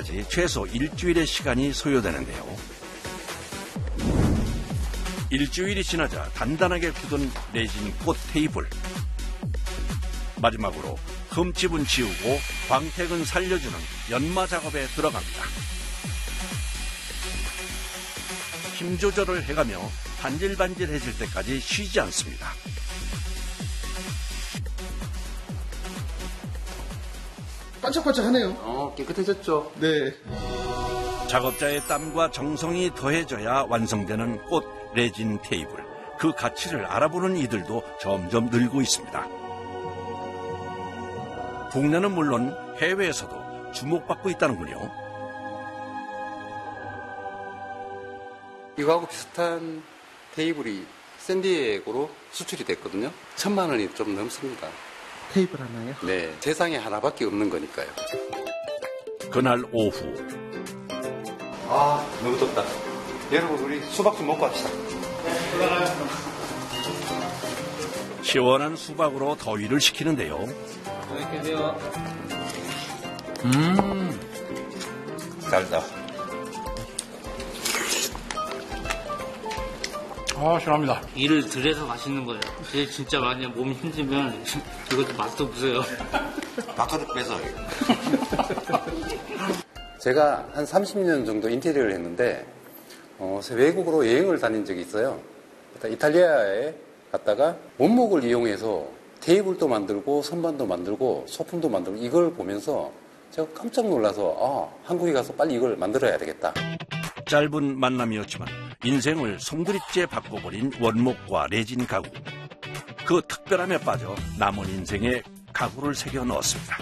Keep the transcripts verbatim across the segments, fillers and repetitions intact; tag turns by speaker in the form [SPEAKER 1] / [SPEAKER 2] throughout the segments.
[SPEAKER 1] 완성까지 최소 일주일의 시간이 소요되는데요. 일주일이 지나자 단단하게 굳은 레진 꽃 테이블. 마지막으로 흠집은 지우고 광택은 살려주는 연마 작업에 들어갑니다. 힘 조절을 해가며 반질반질해질 때까지 쉬지 않습니다.
[SPEAKER 2] 반짝반짝하네요.
[SPEAKER 3] 어, 깨끗해졌죠?
[SPEAKER 2] 네.
[SPEAKER 1] 작업자의 땀과 정성이 더해져야 완성되는 꽃 레진 테이블. 그 가치를 알아보는 이들도 점점 늘고 있습니다. 국내는 물론 해외에서도 주목받고 있다는군요.
[SPEAKER 3] 이거하고 비슷한 테이블이 샌디에고로 수출이 됐거든요. 천만 원이 좀 넘습니다.
[SPEAKER 2] 테이블 하나요?
[SPEAKER 3] 네, 세상에 하나밖에 없는 거니까요.
[SPEAKER 1] 그날 오후.
[SPEAKER 3] 아, 너무 덥다. 여러분, 우리 수박 좀 먹고 합시다.
[SPEAKER 1] 시원한 수박으로 더위를 식히는데요.
[SPEAKER 3] 안녕히 계세요. 음, 달다.
[SPEAKER 4] 아, 시원합니다.
[SPEAKER 5] 일을 들여서 맛있는 거예요. 제일 진짜 많이 몸이 힘들면 이것도 맛도 보세요.
[SPEAKER 3] 바깥으로 빼서. 제가 한 삼십 년 정도 인테리어를 했는데 어, 외국으로 여행을 다닌 적이 있어요. 이탈리아에 갔다가 원목을 이용해서 테이블도 만들고 선반도 만들고 소품도 만들고 이걸 보면서 제가 깜짝 놀라서 아, 한국에 가서 빨리 이걸 만들어야 되겠다.
[SPEAKER 1] 짧은 만남이었지만 인생을 송두리째 바꿔버린 원목과 레진 가구. 그 특별함에 빠져 남은 인생에 가구를 새겨 넣었습니다.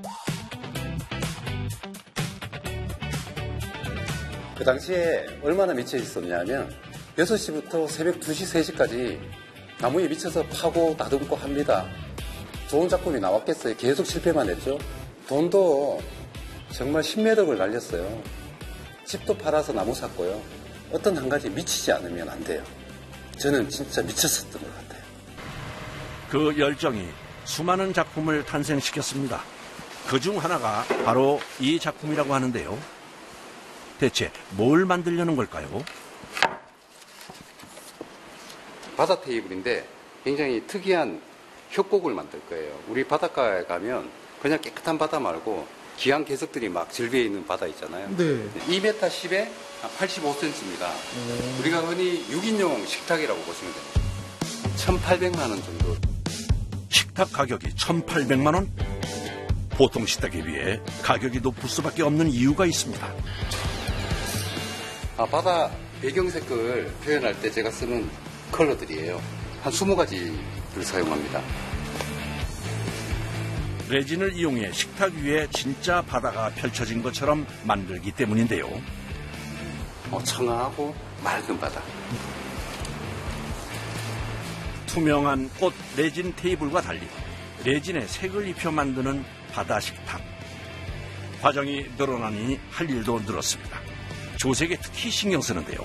[SPEAKER 3] 그 당시에 얼마나 미쳐 있었냐면 여섯 시부터 새벽 두 시, 세 시까지 나무에 미쳐서 파고 다듬고 합니다. 좋은 작품이 나왔겠어요. 계속 실패만 했죠. 돈도 정말 십몇억을 날렸어요. 집도 팔아서 나무 샀고요. 어떤 한 가지 미치지 않으면 안 돼요. 저는 진짜 미쳤었던 것 같아요.
[SPEAKER 1] 그 열정이 수많은 작품을 탄생시켰습니다. 그중 하나가 바로 이 작품이라고 하는데요. 대체 뭘 만들려는 걸까요?
[SPEAKER 3] 바다 테이블인데 굉장히 특이한 협곡을 만들 거예요. 우리 바닷가에 가면 그냥 깨끗한 바다 말고 기한 개석들이 막 절벽에 있는 바다 있잖아요.
[SPEAKER 2] 네.
[SPEAKER 3] 이 미터 십에 팔십오 센티미터입니다. 음. 우리가 흔히 육 인용 식탁이라고 보시면 됩니다. 천팔백만 원 정도.
[SPEAKER 1] 식탁 가격이 천팔백만 원? 보통 식탁에 비해 가격이 높을 수밖에 없는 이유가 있습니다.
[SPEAKER 3] 아, 바다 배경색을 표현할 때 제가 쓰는 컬러들이에요. 한 이십 가지를 사용합니다.
[SPEAKER 1] 레진을 이용해 식탁 위에 진짜 바다가 펼쳐진 것처럼 만들기 때문인데요.
[SPEAKER 3] 어, 청아하고 맑은 바다.
[SPEAKER 1] 투명한 꽃 레진 테이블과 달리 레진에 색을 입혀 만드는 바다 식탁. 과정이 늘어나니 할 일도 늘었습니다. 조색에 특히 신경 쓰는데요.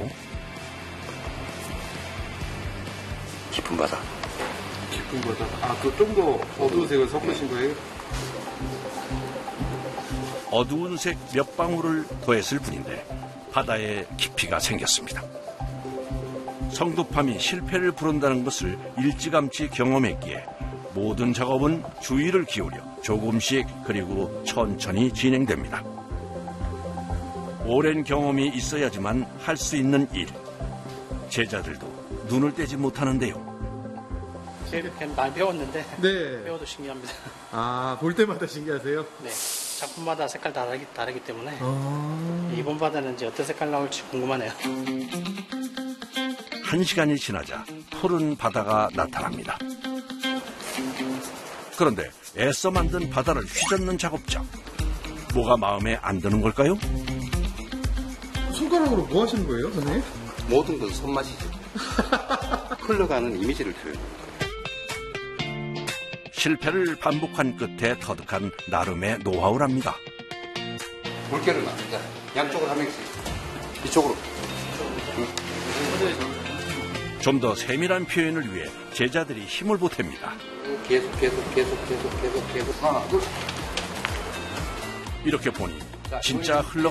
[SPEAKER 3] 깊은 바다.
[SPEAKER 2] 깊은 바다. 아, 그 좀 더 어두운 색을 섞으신 거예요?
[SPEAKER 1] 어두운 색 몇 방울을 더했을 뿐인데 바다에 깊이가 생겼습니다. 성급함이 실패를 부른다는 것을 일찌감치 경험했기에 모든 작업은 주의를 기울여 조금씩 그리고 천천히 진행됩니다. 오랜 경험이 있어야지만 할 수 있는 일. 제자들도 눈을 떼지 못하는데요.
[SPEAKER 4] 이렇게 많이 배웠는데
[SPEAKER 2] 네.
[SPEAKER 4] 배워도 신기합니다.
[SPEAKER 2] 아, 볼 때마다 신기하세요?
[SPEAKER 4] 네, 작품마다 색깔 다르기, 다르기 때문에
[SPEAKER 2] 아...
[SPEAKER 4] 이번 바다는 이제 어떤 색깔 나올지 궁금하네요.
[SPEAKER 1] 한 시간이 지나자 푸른 바다가 나타납니다. 그런데 애써 만든 바다를 휘젓는 작업자. 뭐가 마음에 안 드는 걸까요?
[SPEAKER 2] 손가락으로 뭐 하시는 거예요, 선생님?
[SPEAKER 3] 모든 건 손맛이죠. 흘러가는 이미지를 표현합니다.
[SPEAKER 1] 실패를 반복한 끝에 터득한 나름의 노하우랍니다.
[SPEAKER 3] 물결을 놔두자. 양쪽으로 한 명씩. 이쪽으로.
[SPEAKER 1] 좀 더 세밀한 표현을 위해 제자들이 힘을 보탭니다.
[SPEAKER 3] 계속 계속 계속 계속 계속 계속 하나 둘.
[SPEAKER 1] 이렇게 보니 진짜 흘러